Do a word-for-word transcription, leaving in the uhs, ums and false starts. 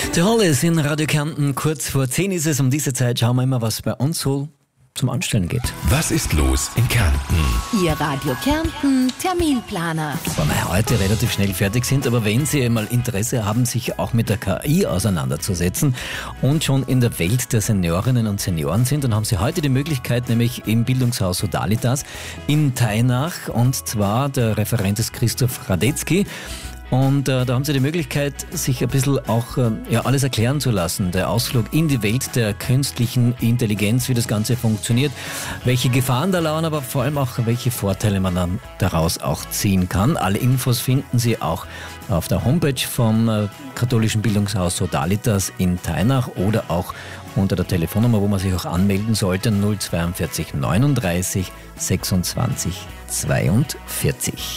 Der Hollis in Radio Kärnten, kurz vor zehn ist es. Um diese Zeit schauen wir immer, was bei uns so zum Anstellen geht. Was ist los in Kärnten? Ihr Radio Kärnten Terminplaner. Weil wir heute relativ schnell fertig sind, aber wenn Sie einmal Interesse haben, sich auch mit der K I auseinanderzusetzen und schon in der Welt der Seniorinnen und Senioren sind, dann haben Sie heute die Möglichkeit, nämlich im Bildungshaus Sodalitas in Teinach, und zwar der Referent ist Christoph Radetzky. Und äh, da haben Sie die Möglichkeit, sich ein bisschen auch äh, ja, alles erklären zu lassen. Der Ausflug in die Welt der künstlichen Intelligenz, wie das Ganze funktioniert, welche Gefahren da lauern, aber vor allem auch, welche Vorteile man dann daraus auch ziehen kann. Alle Infos finden Sie auch auf der Homepage vom äh, katholischen Bildungshaus Sodalitas in Teinach oder auch unter der Telefonnummer, wo man sich auch anmelden sollte, null vierundzwanzig neununddreißig sechsundzwanzig zweiundvierzig.